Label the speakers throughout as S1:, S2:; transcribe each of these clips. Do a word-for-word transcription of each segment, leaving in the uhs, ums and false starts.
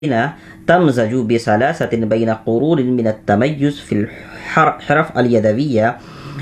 S1: تمزج بسلاسة بين قرون من التميز في الحرف اليدوية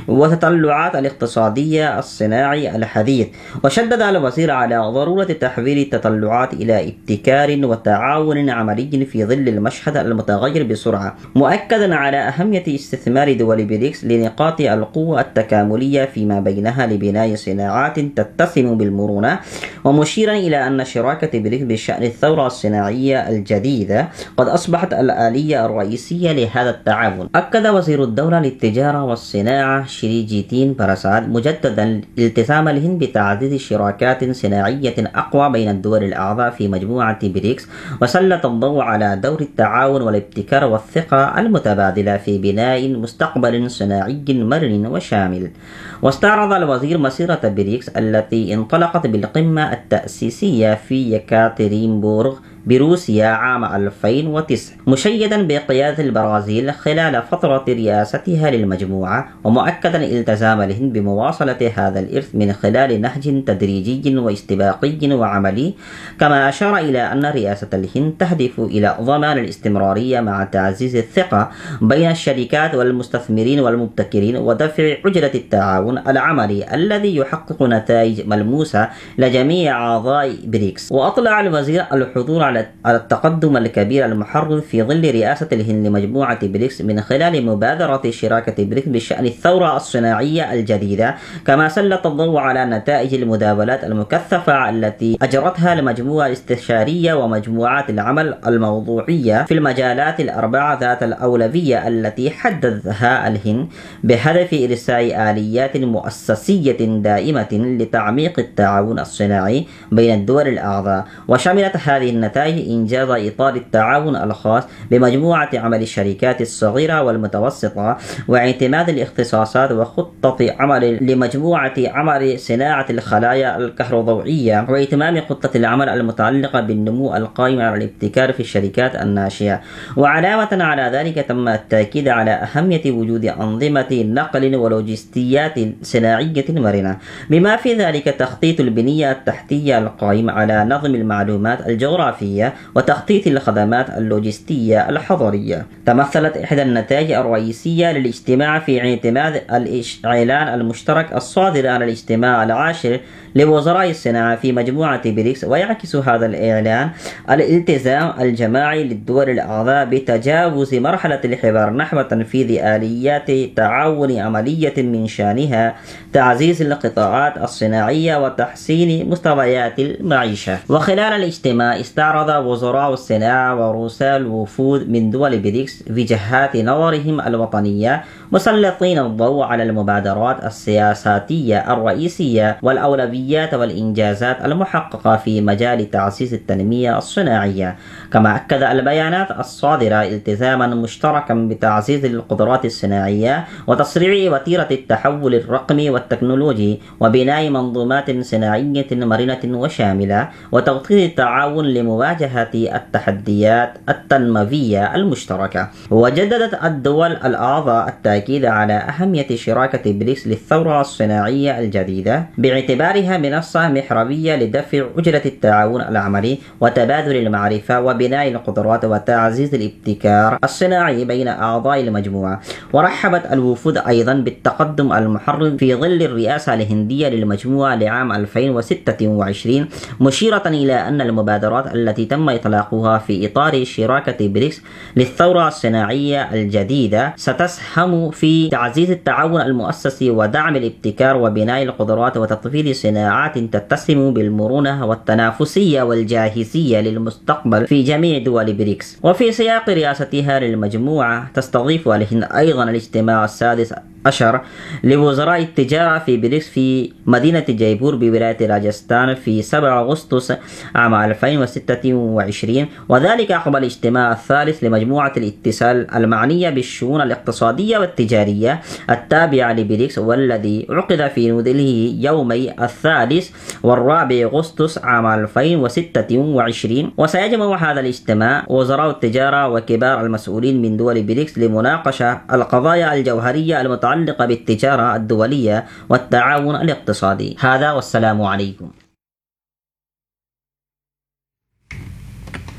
S1: وتطلعات الاقتصادية الصناعي الحديث. وشدد الوزير على ضرورة تحويل التطلعات إلى ابتكار وتعاون عملي في ظل المشهد المتغير بسرعة، مؤكدا على أهمية استثمار دول بريكس لنقاط القوة التكاملية فيما بينها لبناء صناعات تتسم بالمرونة، ومشيرا إلى أن شراكة بريكس بشأن الثورة الصناعية الجديدة قد أصبحت الآلية الرئيسية لهذا التعاون. أكد وزير الدولة للتجارة والصناعة شري جيتين بارساد مجددا التزام الهند بتعزيز شراكات صناعية أقوى بين الدول الأعضاء في مجموعة بريكس، وسلط الضوء على دور التعاون والابتكار والثقة المتبادلة في بناء مستقبل صناعي مرن وشامل. واستعرض الوزير مسيرة بريكس التي انطلقت بالقمة التأسيسية في يكاترينبورغ بروسيا عام ألفين وتسعة، مشيدا بقيادة البرازيل خلال فترة رئاستها للمجموعة، ومؤكدا التزام الهند بمواصلة هذا الإرث من خلال نهج تدريجي واستباقي وعملي. كما أشار إلى أن رئاسة الهند تهدف إلى ضمان الاستمرارية مع تعزيز الثقة بين الشركات والمستثمرين والمبتكرين ودفع عجلة التعاون العملي الذي يحقق نتائج ملموسة لجميع أعضاء بريكس. وأطلع الوزير الحضور على التقدم الكبير المحرز في ظل رئاسة الهند لمجموعة بريكس من خلال مبادرة شراكة بريكس بشأن الثورة الصناعية الجديدة. كما سلط الضوء على نتائج المداولات المكثفة التي أجرتها المجموعة الاستشارية ومجموعات العمل الموضوعية في المجالات الأربعة ذات الأولوية التي حددها الهند بهدف إرساء آليات مؤسسية دائمة لتعميق التعاون الصناعي بين الدول الأعضاء. وشملت هذه النتائج إنجاز إطار التعاون الخاص بمجموعة عمل الشركات الصغيرة والمتوسطة، واعتماد الاختصاصات وخطة عمل لمجموعة عمل صناعة الخلايا الكهروضوئية، وإتمام خطة العمل المتعلقة بالنمو القائم على الابتكار في الشركات الناشئة. وعلاوة على ذلك تم التأكيد على أهمية وجود أنظمة نقل ولوجستيات صناعية مرنة، بما في ذلك تخطيط البنية التحتية القائم على نظم المعلومات الجغرافية وتخطيط الخدمات اللوجستية الحضرية. تمثلت إحدى النتائج الرئيسية للاجتماع في اعتماد الإعلان المشترك الصادر عن الاجتماع العاشر لوزراء الصناعة في مجموعة بريكس، ويعكس هذا الإعلان الالتزام الجماعي للدول الأعضاء بتجاوز مرحلة الحوار نحو تنفيذ آليات تعاون عملية من شأنها تعزيز القطاعات الصناعية وتحسين مستويات المعيشة. وخلال الاجتماع استعرض وزراء الصناعة ورؤساء الوفود من دول بريكس وجهات نظرهم الوطنية، مسلطين الضوء على المبادرات السياساتية الرئيسية والأولويات والإنجازات المحققة في مجال تعزيز التنمية الصناعية. كما أكد البيانات الصادرة التزاما مشتركا بتعزيز القدرات الصناعية وتسريع وتيرة التحول الرقمي والتكنولوجي وبناء منظومات صناعية مرنة وشاملة وتوطيد التعاون لمواجهة التحديات التنموية المشتركة. وجددت الدول الأعضاء التأكيد على أهمية شراكة بريكس للثورة الصناعية الجديدة باعتبارها منصة محورية لدفع عجلة التعاون العملي وتبادل المعرفة وبناء القدرات وتعزيز الابتكار الصناعي بين أعضاء المجموعة. ورحبت الوفود أيضا بالتقدم المحرز في ظل الرئاسة الهندية للمجموعة لعام ألفين وستة وعشرين، مشيرة إلى أن المبادرات التي تم إطلاقها في إطار شراكة بريكس للثورة الصناعية الجديدة ستسهم في تعزيز التعاون المؤسسي ودعم الابتكار وبناء القدرات وتطوير صناعات تتسم بالمرونة والتنافسية والجاهزية للمستقبل في جميع دول بريكس. وفي سياق رئاستها للمجموعة تستضيف الهند أيضا الاجتماع السادس عشر لوزراء التجارة في بريكس في مدينة جايبور بولاية راجستان في سبعة أغسطس عام ألفين وستة وعشرين، وذلك عقب الاجتماع الثالث لمجموعة الاتصال المعنية بالشؤون الاقتصادية والتجارية التابعة لبريكس، والذي عقد في نيودلهي يومي الثالث والرابع أغسطس عام ألفين وستة وعشرين. وسيجمع هذا الاجتماع وزراء التجارة وكبار المسؤولين من دول بريكس لمناقشة القضايا الجوهرية المتعلقة بالتجارة الدولية والتعاون الاقتصادي. هذا والسلام عليكم.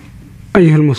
S2: أيها المستمع